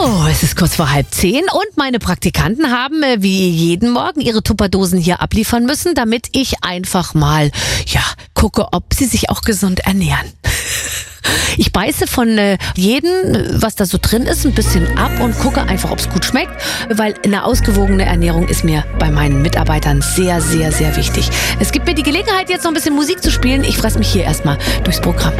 So, es ist kurz vor 9:30 und meine Praktikanten haben wie jeden Morgen ihre Tupperdosen hier abliefern müssen, damit ich einfach mal, gucke, ob sie sich auch gesund ernähren. Ich beiße von jedem, was da so drin ist, ein bisschen ab und gucke einfach, ob es gut schmeckt, weil eine ausgewogene Ernährung ist mir bei meinen Mitarbeitern sehr, sehr, sehr wichtig. Es gibt mir die Gelegenheit, jetzt noch ein bisschen Musik zu spielen. Ich fresse mich hier erstmal durchs Programm.